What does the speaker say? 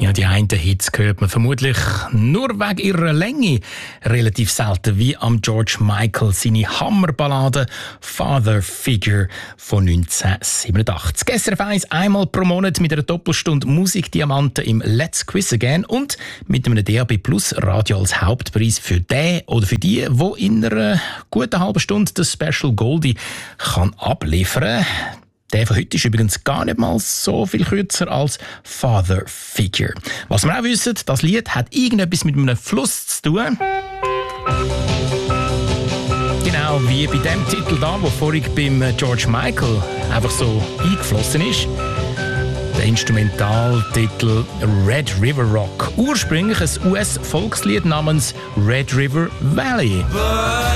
Ja, die einen Hits hört man vermutlich nur wegen ihrer Länge relativ selten, wie am George Michael seine Hammerballade «Father Figure» von 1987. Gestern auf 1 einmal pro Monat mit einer Doppelstunde Musikdiamanten im «Let's Quiz Again» und mit einem DAB Plus Radio als Hauptpreis für den oder für die in einer guten halben Stunde das Special Goldie kann abliefern. Der von heute ist übrigens gar nicht mal so viel kürzer als «Father Figure». Was wir auch wissen, das Lied hat irgendetwas mit einem Fluss zu tun. Genau wie bei dem Titel da, der vorhin beim George Michael einfach so eingeflossen ist. Der Instrumentaltitel «Red River Rock». Ursprünglich ein US-Volkslied namens «Red River Valley».